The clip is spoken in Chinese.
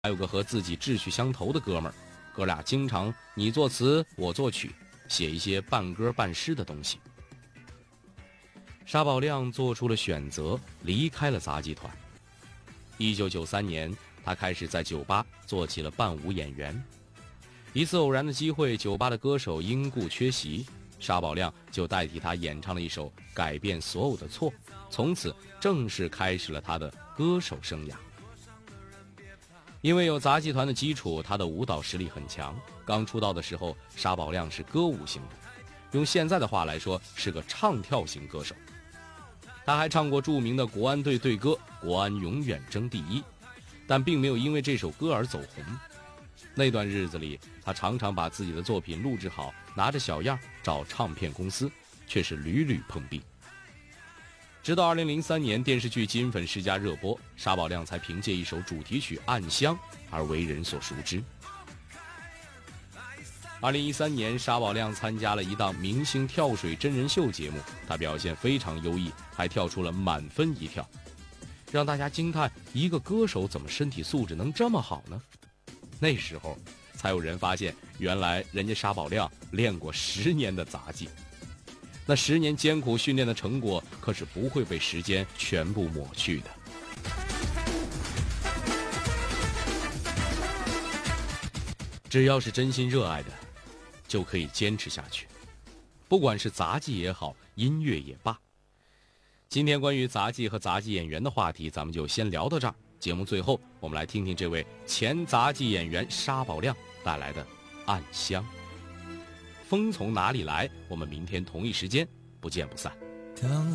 还有个和自己志趣相投的哥们儿，哥俩经常你作词我作曲，写一些半歌半诗的东西。沙宝亮做出了选择，离开了杂技团。1993年，他开始在酒吧做起了伴舞演员。一次偶然的机会，酒吧的歌手因故缺席，沙宝亮就代替他演唱了一首《改变所有的错》，从此正式开始了他的歌手生涯。因为有杂技团的基础，他的舞蹈实力很强。刚出道的时候，沙宝亮是歌舞型的，用现在的话来说，是个唱跳型歌手。他还唱过著名的国安队队歌《国安永远争第一》，但并没有因为这首歌而走红。那段日子里，他常常把自己的作品录制好，拿着小样找唱片公司，却是屡屡碰壁。直到2003年电视剧《金粉世家》热播，沙宝亮才凭借一首主题曲《暗香》而为人所熟知。2013年，沙宝亮参加了一档明星跳水真人秀节目，他表现非常优异，还跳出了满分一跳，让大家惊叹一个歌手怎么身体素质能这么好呢？那时候才有人发现，原来人家沙宝亮练过10年的杂技，那10年艰苦训练的成果可是不会被时间全部抹去的。只要是真心热爱的，就可以坚持下去，不管是杂技也好，音乐也罢。今天关于杂技和杂技演员的话题，咱们就先聊到这儿。节目最后，我们来听听这位前杂技演员沙宝亮带来的《暗香》。风从哪里来？我们明天同一时间不见不散。